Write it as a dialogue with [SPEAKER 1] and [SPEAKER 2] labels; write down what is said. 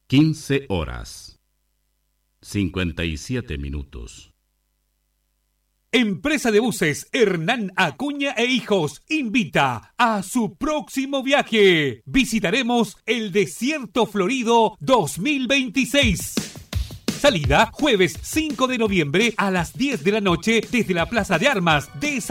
[SPEAKER 1] 15 horas 57 minutos.
[SPEAKER 2] Empresa de Buses Hernán Acuña e Hijos invita a su próximo viaje. Visitaremos el Desierto Florido 2026. Salida jueves 5 de noviembre a las 10 de la noche desde la Plaza de Armas de